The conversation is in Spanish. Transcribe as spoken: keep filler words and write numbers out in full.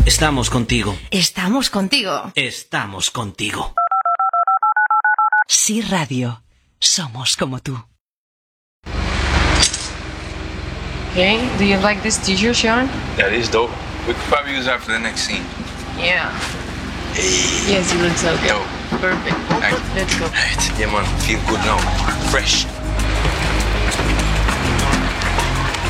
Estamos contigo. Estamos contigo. Estamos contigo. Sí Radio. Somos como tú. Hey, do you like this t-shirt, Sean? That is dope. We could probably use that for the next scene. Yeah. Hey. Yes, you look so good. Dope. Perfect. Thanks. Let's go. Right. Yeah, man. Feel good now. Fresh.